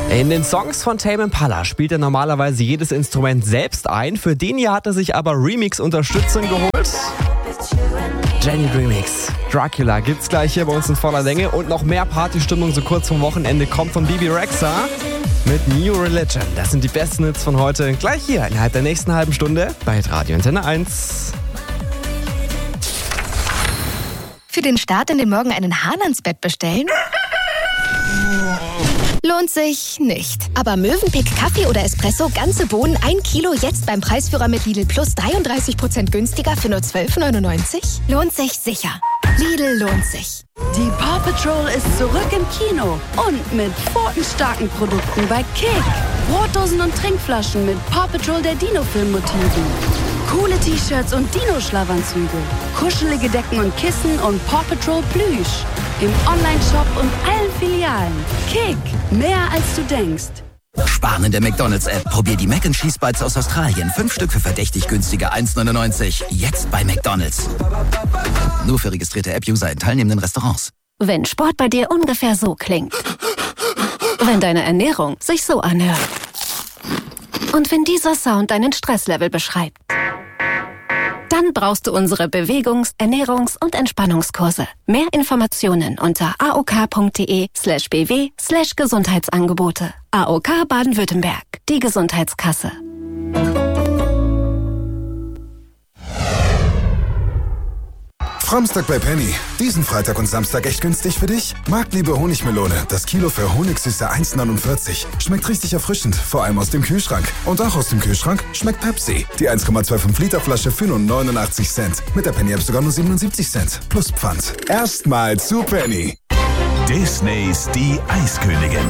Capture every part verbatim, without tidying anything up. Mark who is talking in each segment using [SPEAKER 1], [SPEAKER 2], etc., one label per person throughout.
[SPEAKER 1] In den Songs von Tame Impala spielt er normalerweise jedes Instrument selbst ein. Für den hier hat er sich aber Remix-Unterstützung geholt. Jenny Remix. Dracula gibt's gleich hier bei uns in voller Länge. Und noch mehr Partystimmung so kurz vom Wochenende kommt von Bebe Rexha mit New Religion. Das sind die besten Hits von heute. Gleich hier innerhalb der nächsten halben Stunde bei Radio Antenne eins.
[SPEAKER 2] Für den Start in den Morgen einen Hahn ans Bett bestellen? Lohnt sich nicht. Aber Mövenpick Kaffee oder Espresso, ganze Bohnen, ein Kilo, jetzt beim Preisführer mit Lidl Plus dreiunddreißig Prozent günstiger für nur zwölf neunundneunzig? Lohnt sich sicher. Lidl lohnt sich.
[SPEAKER 3] Die Paw Patrol ist zurück im Kino und mit pfotenstarken Produkten bei Kick. Brotdosen und Trinkflaschen mit Paw Patrol der Dino-Film-Motiven. Coole T-Shirts und Dino-Schlafanzüge. Kuschelige Decken und Kissen und Paw Patrol Plüsch. Im Online-Shop und allen Filialen. Kick, mehr als du denkst.
[SPEAKER 4] Sparen in der McDonald's-App. Probier die Mac and Cheese Bites aus Australien. Fünf Stück für verdächtig günstige eins neunundneunzig. Jetzt bei McDonald's. Nur für registrierte App-User in teilnehmenden Restaurants.
[SPEAKER 5] Wenn Sport bei dir ungefähr so klingt. Wenn deine Ernährung sich so anhört. Und wenn dieser Sound deinen Stresslevel beschreibt. Dann brauchst du unsere Bewegungs-, Ernährungs- und Entspannungskurse. Mehr Informationen unter aok.de slash bw slash Gesundheitsangebote. A O K Baden-Württemberg, die Gesundheitskasse.
[SPEAKER 6] Framstag bei Penny. Diesen Freitag und Samstag echt günstig für dich? Marktliebe Honigmelone. Das Kilo für Honigsüße eins neunundvierzig. Schmeckt richtig erfrischend, vor allem aus dem Kühlschrank. Und auch aus dem Kühlschrank schmeckt Pepsi. Die eins Komma fünfundzwanzig Liter Flasche für nur neunundachtzig Cent. Mit der Penny App sogar nur siebenundsiebzig Cent. Plus Pfand. Erstmal zu Penny.
[SPEAKER 7] Disneys Die Eiskönigin.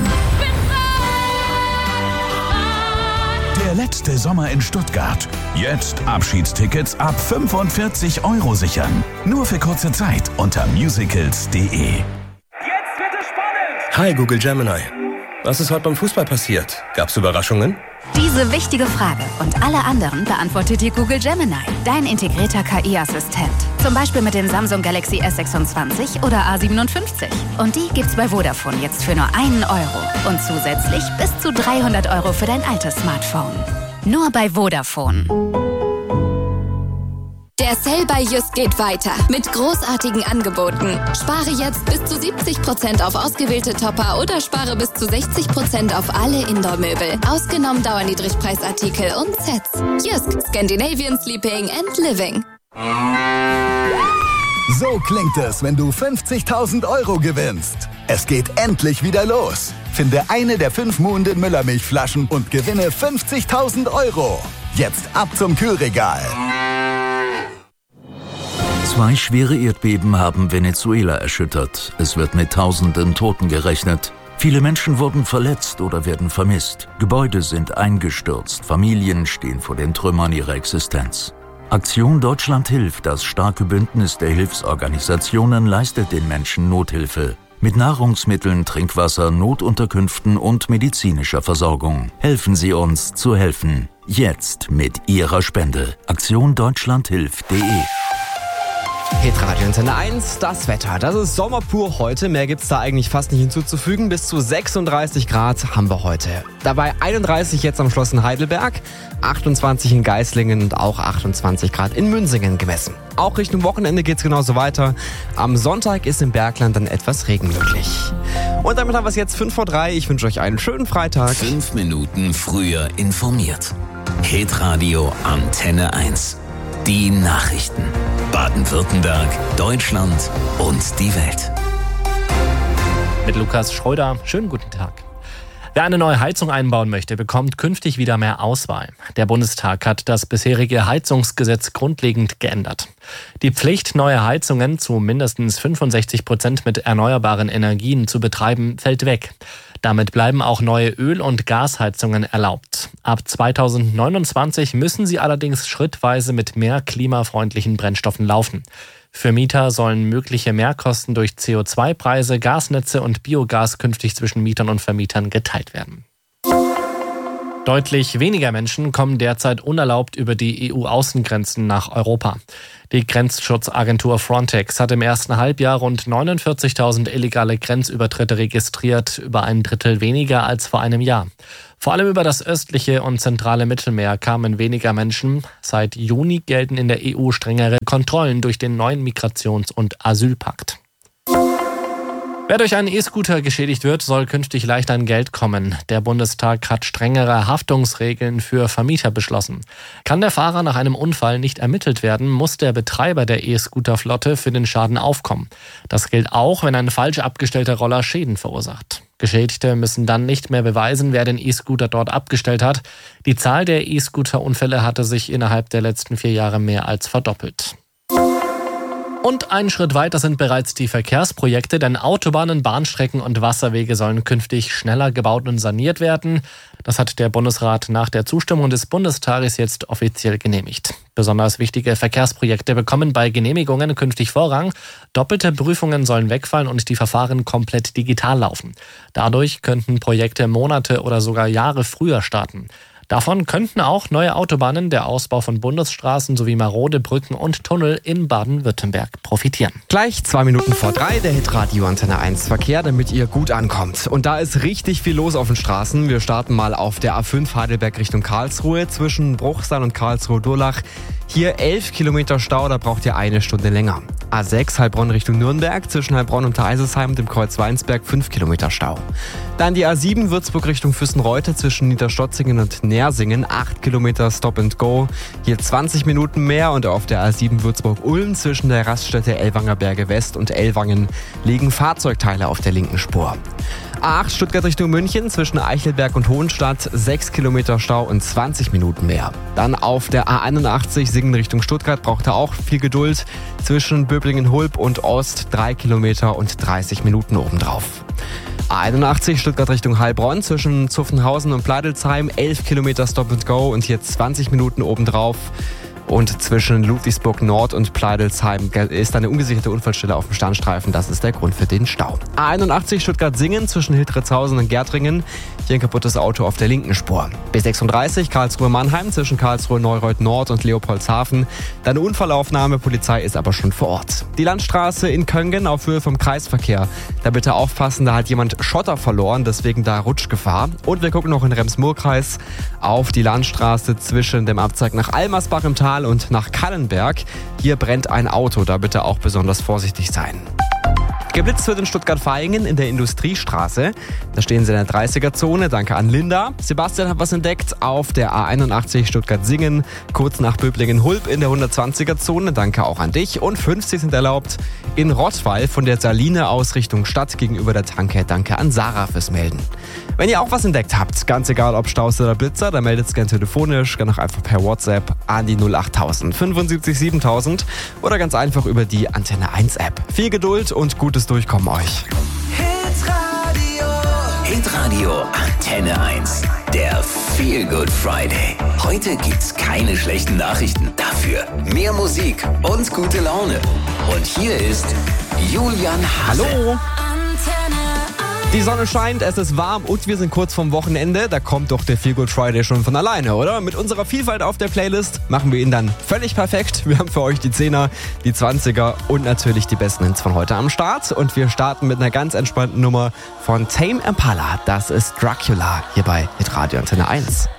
[SPEAKER 7] Der letzte Sommer in Stuttgart. Jetzt Abschiedstickets ab fünfundvierzig Euro sichern. Nur für kurze Zeit unter musicals punkt de.
[SPEAKER 8] Jetzt wird es spannend!
[SPEAKER 9] Hi Google Gemini. Was ist heute beim Fußball passiert? Gab's Überraschungen?
[SPEAKER 10] Diese wichtige Frage und alle anderen beantwortet dir Google Gemini, dein integrierter K I-Assistent. Zum Beispiel mit dem Samsung Galaxy S sechsundzwanzig oder A siebenundfünfzig. Und die gibt's bei Vodafone jetzt für nur einen Euro. Und zusätzlich bis zu dreihundert Euro für dein altes Smartphone. Nur bei Vodafone.
[SPEAKER 11] Der Sale bei Just geht weiter mit großartigen Angeboten. Spare jetzt bis zu siebzig Prozent auf ausgewählte Topper oder spare bis zu sechzig Prozent auf alle Indoor-Möbel. Ausgenommen Dauerniedrigpreisartikel und Sets. Just, Scandinavian Sleeping and Living.
[SPEAKER 12] So klingt es, wenn du fünfzigtausend Euro gewinnst. Es geht endlich wieder los. Finde eine der fünf Muhnden Müllermilchflaschen und gewinne fünfzigtausend Euro. Jetzt ab zum Kühlregal.
[SPEAKER 13] Zwei schwere Erdbeben haben Venezuela erschüttert. Es wird mit tausenden Toten gerechnet. Viele Menschen wurden verletzt oder werden vermisst. Gebäude sind eingestürzt. Familien stehen vor den Trümmern ihrer Existenz. Aktion Deutschland hilft, das starke Bündnis der Hilfsorganisationen, leistet den Menschen Nothilfe. Mit Nahrungsmitteln, Trinkwasser, Notunterkünften und medizinischer Versorgung. Helfen Sie uns zu helfen. Jetzt mit Ihrer Spende. Aktion Deutschland hilft punkt de.
[SPEAKER 1] Hitradio Antenne eins, das Wetter. Das ist Sommer pur heute. Mehr gibt's da eigentlich fast nicht hinzuzufügen. Bis zu sechsunddreißig Grad haben wir heute. Dabei einunddreißig jetzt am Schloss in Heidelberg, achtundzwanzig in Geislingen und auch achtundzwanzig Grad in Münsingen gemessen. Auch Richtung Wochenende geht's genauso weiter. Am Sonntag ist im Bergland dann etwas Regen möglich. Und damit haben wir es jetzt fünf vor drei. Ich wünsche euch einen schönen Freitag.
[SPEAKER 4] Fünf Minuten früher informiert. Hitradio Antenne eins. Die Nachrichten. Baden-Württemberg, Deutschland und die Welt.
[SPEAKER 14] Mit Lukas Schröder, schönen guten Tag. Wer eine neue Heizung einbauen möchte, bekommt künftig wieder mehr Auswahl. Der Bundestag hat das bisherige Heizungsgesetz grundlegend geändert. Die Pflicht, neue Heizungen zu mindestens fünfundsechzig Prozent mit erneuerbaren Energien zu betreiben, fällt weg. Damit bleiben auch neue Öl- und Gasheizungen erlaubt. Ab zweitausendneunundzwanzig müssen sie allerdings schrittweise mit mehr klimafreundlichen Brennstoffen laufen. Für Mieter sollen mögliche Mehrkosten durch C O zwei Preise, Gasnetze und Biogas künftig zwischen Mietern und Vermietern geteilt werden. Deutlich weniger Menschen kommen derzeit unerlaubt über die E U-Außengrenzen nach Europa. Die Grenzschutzagentur Frontex hat im ersten Halbjahr rund neunundvierzigtausend illegale Grenzübertritte registriert, über ein Drittel weniger als vor einem Jahr. Vor allem über das östliche und zentrale Mittelmeer kamen weniger Menschen. Seit Juni gelten in der E U strengere Kontrollen durch den neuen Migrations- und Asylpakt. Wer durch einen E-Scooter geschädigt wird, soll künftig leicht an Geld kommen. Der Bundestag hat strengere Haftungsregeln für Vermieter beschlossen. Kann der Fahrer nach einem Unfall nicht ermittelt werden, muss der Betreiber der E-Scooter-Flotte für den Schaden aufkommen. Das gilt auch, wenn ein falsch abgestellter Roller Schäden verursacht. Geschädigte müssen dann nicht mehr beweisen, wer den E-Scooter dort abgestellt hat. Die Zahl der E-Scooter-Unfälle hatte sich innerhalb der letzten vier Jahre mehr als verdoppelt. Und einen Schritt weiter sind bereits die Verkehrsprojekte, denn Autobahnen, Bahnstrecken und Wasserwege sollen künftig schneller gebaut und saniert werden. Das hat der Bundesrat nach der Zustimmung des Bundestages jetzt offiziell genehmigt. Besonders wichtige Verkehrsprojekte bekommen bei Genehmigungen künftig Vorrang. Doppelte Prüfungen sollen wegfallen und die Verfahren komplett digital laufen. Dadurch könnten Projekte Monate oder sogar Jahre früher starten. Davon könnten auch neue Autobahnen, der Ausbau von Bundesstraßen sowie marode Brücken und Tunnel in Baden-Württemberg profitieren.
[SPEAKER 1] Gleich zwei Minuten vor drei, der Hitradio Antenne eins Verkehr, damit ihr gut ankommt. Und da ist richtig viel los auf den Straßen. Wir starten mal auf der A fünf Heidelberg Richtung Karlsruhe zwischen Bruchsal und Karlsruhe-Durlach. Hier elf Kilometer Stau, da braucht ihr eine Stunde länger. A sechs Heilbronn Richtung Nürnberg zwischen Heilbronn und Eiselsheim und dem Kreuz Weinsberg fünf Kilometer Stau. Dann die A sieben Würzburg Richtung Füssenreute zwischen Niederstotzingen und Nersingen acht Kilometer Stop and Go. Hier zwanzig Minuten mehr und auf der A sieben Würzburg-Ulm zwischen der Raststätte Ellwanger Berge West und Ellwangen liegen Fahrzeugteile auf der linken Spur. A acht Stuttgart Richtung München zwischen Eichelberg und Hohenstadt sechs Kilometer Stau und zwanzig Minuten mehr. Dann auf der A einundachtzig Singen Richtung Stuttgart braucht er auch viel Geduld. Zwischen Böblingen-Hulb und Ost drei Kilometer und dreißig Minuten obendrauf. A einundachtzig Stuttgart Richtung Heilbronn zwischen Zuffenhausen und Pleidelsheim elf Kilometer Stop and Go und hier zwanzig Minuten obendrauf. Und zwischen Ludwigsburg Nord und Pleidelsheim ist eine ungesicherte Unfallstelle auf dem Standstreifen. Das ist der Grund für den Stau. A einundachtzig Stuttgart-Singen zwischen Hildritzhausen und Gärtringen. Hier ein kaputtes Auto auf der linken Spur. B sechsunddreißig Karlsruhe-Mannheim zwischen Karlsruhe-Neureuth Nord und Leopoldshafen. Deine Unfallaufnahme, Polizei ist aber schon vor Ort. Die Landstraße in Köngen auf Höhe vom Kreisverkehr. Da bitte aufpassen, da hat jemand Schotter verloren, deswegen da Rutschgefahr. Und wir gucken noch in Rems-Murr-Kreis auf die Landstraße zwischen dem Abzweig nach Almersbach im Tal und nach Kallenberg. Hier brennt ein Auto, da bitte auch besonders vorsichtig sein. Geblitzt wird in Stuttgart-Vaihingen in der Industriestraße. Da stehen sie in der dreißiger-Zone. Danke an Linda. Sebastian hat was entdeckt auf der A einundachtzig Stuttgart-Singen, kurz nach Böblingen-Hulb in der hundertzwanziger-Zone. Danke auch an dich. Und fünfzig sind erlaubt in Rottweil von der Saline aus Richtung Stadt gegenüber der Tanke. Danke an Sarah fürs Melden. Wenn ihr auch was entdeckt habt, ganz egal ob Staus oder Blitzer, dann meldet es gerne telefonisch, gerne auch einfach per WhatsApp an die null acht tausend fünfundsiebzig siebentausend oder ganz einfach über die Antenne eins App. Viel Geduld und gutes Durchkommen euch.
[SPEAKER 15] Hitradio Hitradio Antenne eins. Der Feel Good Friday. Heute gibt's keine schlechten Nachrichten. Dafür mehr Musik und gute Laune. Und hier ist Julian Hase.
[SPEAKER 1] Hallo. Die Sonne scheint, es ist warm und wir sind kurz vorm Wochenende. Da kommt doch der Feel Good Friday schon von alleine, oder? Mit unserer Vielfalt auf der Playlist machen wir ihn dann völlig perfekt. Wir haben für euch die Zehner, die Zwanziger und natürlich die besten Hits von heute am Start. Und wir starten mit einer ganz entspannten Nummer von Tame Impala. Das ist Dracula hier bei Hitradio Antenne eins.